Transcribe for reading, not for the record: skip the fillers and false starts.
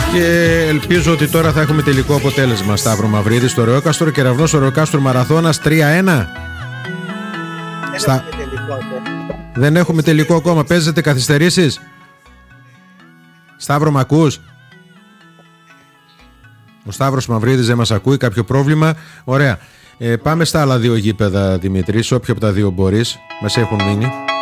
Και ελπίζω ότι τώρα θα έχουμε τελικό αποτέλεσμα. Σταύρο Μαυρίδη στο Ρεόκαστρο, Κεραυνός ο Ρεόκαστρο Μαραθώνας 3-1. Δεν έχουμε τελικό ακόμα. Παίζετε καθυστερήσεις? Σταύρο, μ' ακούς? Ο Σταύρος Μαυρίδης δεν μας ακούει, κάποιο πρόβλημα. Ωραία. Πάμε στα άλλα δύο γήπεδα, Δημήτρη, όποιο από τα δύο μπορείς. Μας έχουν μείνει.